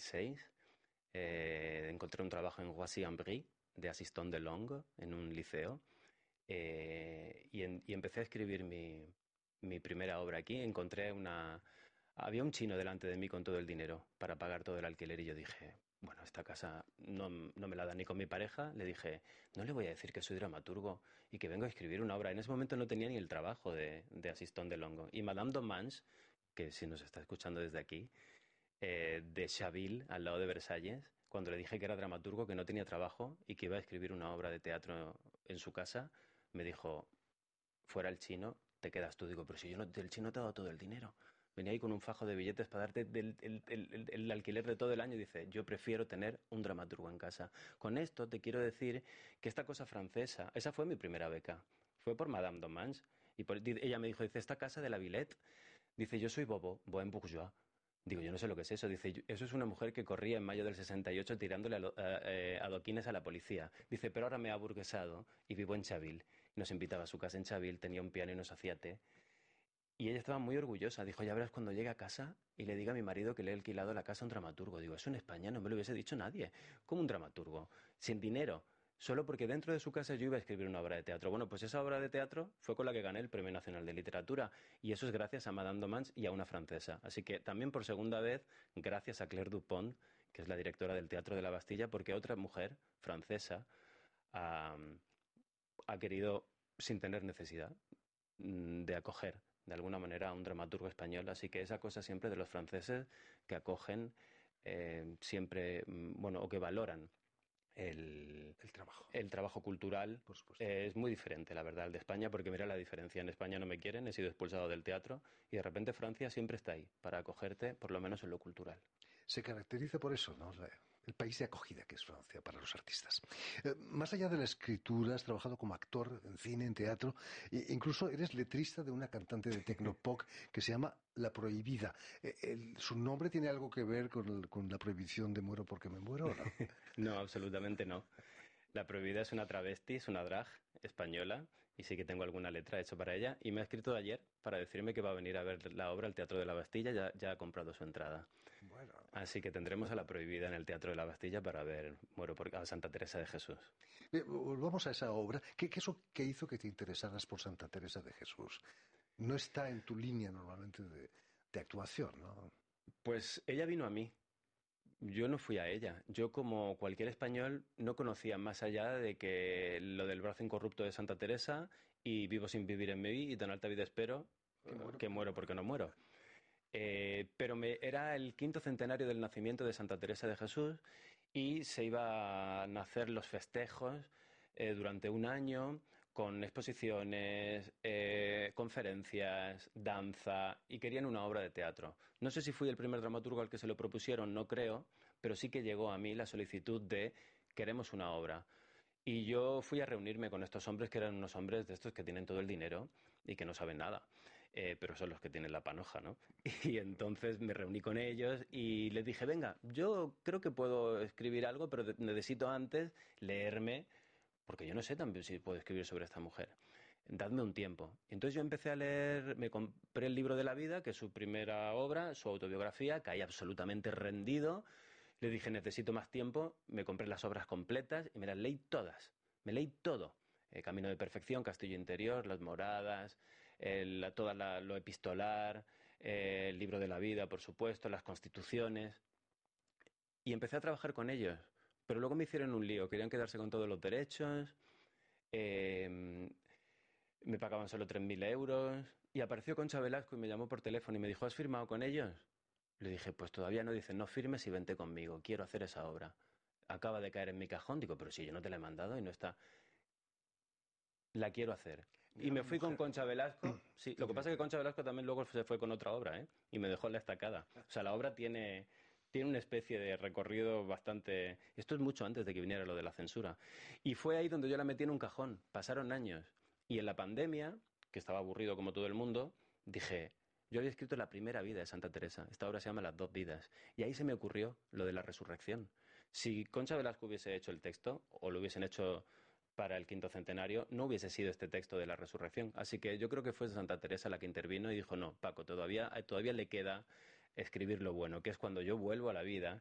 2006. Encontré un trabajo en Roissy-en-Brie de assistant de langue en un liceo y empecé a escribir mi primera obra aquí. Había un chino delante de mí con todo el dinero para pagar todo el alquiler y yo dije, bueno, esta casa no me la da ni con mi pareja. Le dije, no le voy a decir que soy dramaturgo y que vengo a escribir una obra. En ese momento no tenía ni el trabajo de assistant de longo. Y Madame Domange, que si nos está escuchando desde aquí, de Chaville, al lado de Versalles, cuando le dije que era dramaturgo, que no tenía trabajo y que iba a escribir una obra de teatro en su casa, me dijo, fuera el chino, te quedas tú. Digo, pero si yo no, el chino te ha dado todo el dinero. Venía ahí con un fajo de billetes para darte el alquiler de todo el año. Dice, yo prefiero tener un dramaturgo en casa. Con esto te quiero decir que esta cosa francesa, esa fue mi primera beca. Fue por Madame Domange. Ella me dijo, dice, esta casa de la Villette. Dice, yo soy Bobo, buen bourgeois. Digo, yo no sé lo que es eso. Dice, eso es una mujer que corría en mayo del 68 tirándole adoquines a la policía. Dice, pero ahora me ha aburguesado y vivo en Chaville. Nos invitaba a su casa en Chaville, tenía un piano y nos hacía té. Y ella estaba muy orgullosa. Dijo, ya verás cuando llegue a casa y le diga a mi marido que le he alquilado la casa a un dramaturgo. Digo, eso en España no me lo hubiese dicho nadie. ¿Cómo un dramaturgo? Sin dinero. Solo porque dentro de su casa yo iba a escribir una obra de teatro. Bueno, pues esa obra de teatro fue con la que gané el Premio Nacional de Literatura. Y eso es gracias a Madame Domange y a una francesa. Así que también por segunda vez, gracias a Claire Dupont, que es la directora del Teatro de la Bastilla, porque otra mujer francesa ha, ha querido, sin tener necesidad, de acoger de alguna manera a un dramaturgo español. Así que esa cosa siempre de los franceses que acogen siempre, bueno, o que valoran el, El trabajo, el trabajo cultural por supuesto. es muy diferente, la verdad, al de España, porque mira la diferencia. En España no me quieren, he sido expulsado del teatro y de repente Francia siempre está ahí para acogerte, por lo menos en lo cultural. Se caracteriza por eso, ¿no? El país de acogida que es Francia para los artistas. Más allá de la escritura, has trabajado como actor en cine, en teatro, e incluso eres letrista de una cantante de tecnopop que se llama La Prohibida. ¿Su nombre tiene algo que ver con la prohibición de muero porque me muero o no? No, absolutamente no. La Prohibida es una travesti, es una drag española y sí que tengo alguna letra hecha para ella y me ha escrito ayer para decirme que va a venir a ver la obra al Teatro de la Bastilla, ya ha comprado su entrada. Bueno, Así que tendremos a La Prohibida en el Teatro de la Bastilla para ver a Santa Teresa de Jesús. volvamos a esa obra. ¿Qué es lo que hizo que te interesaras por Santa Teresa de Jesús? No está en tu línea normalmente de actuación, ¿no? Pues ella vino a mí. Yo no fui a ella. Yo, como cualquier español, no conocía más allá de que lo del brazo incorrupto de Santa Teresa y vivo sin vivir en mí y tan alta vida espero Que muero que porque no muero muero. porque no muero. Era el quinto centenario del nacimiento de Santa Teresa de Jesús y se iba a nacer los festejos durante un año con exposiciones, conferencias, danza y querían una obra de teatro. No sé si fui el primer dramaturgo al que se lo propusieron, no creo, pero sí que llegó a mí la solicitud de queremos una obra. Y yo fui a reunirme con estos hombres que eran unos hombres de estos que tienen todo el dinero y que no saben nada, pero son los que tienen la panoja, ¿no? Y entonces me reuní con ellos y les dije, venga, yo creo que puedo escribir algo, pero necesito antes leerme, porque yo no sé también si puedo escribir sobre esta mujer. Dadme un tiempo. Entonces yo empecé a leer, me compré el libro de la vida, que es su primera obra, su autobiografía, caí absolutamente rendido. Le dije, necesito más tiempo, me compré las obras completas y me las leí todas. Me leí todo. Camino de Perfección, Castillo Interior, Las Moradas, lo epistolar, el libro de la vida, por supuesto, las constituciones. Y empecé a trabajar con ellos. Pero luego me hicieron un lío, querían quedarse con todos los derechos, eh, me pagaban solo 3.000 euros. Y apareció Concha Velasco y me llamó por teléfono y me dijo, ¿has firmado con ellos? Le dije, pues todavía no. Dice, no firmes y vente conmigo, quiero hacer esa obra. Acaba de caer en mi cajón. Digo, pero si yo no te la he mandado y no está. La quiero hacer. Y me Gran fui con mujer. Concha Velasco. Sí, Qué lo que pasa es que bien. Concha Velasco también luego se fue con otra obra, ¿eh? Y me dejó en la estacada. O sea, la obra tiene una especie de recorrido bastante. Esto es mucho antes de que viniera lo de la censura. Y fue ahí donde yo la metí en un cajón. Pasaron años. Y en la pandemia, que estaba aburrido como todo el mundo, dije, yo había escrito la primera vida de Santa Teresa. Esta obra se llama Las dos vidas. Y ahí se me ocurrió lo de la resurrección. Si Concha Velasco hubiese hecho el texto, o lo hubiesen hecho para el quinto centenario, no hubiese sido este texto de la resurrección. Así que yo creo que fue Santa Teresa la que intervino y dijo, no, Paco, todavía le queda escribir lo bueno, que es cuando yo vuelvo a la vida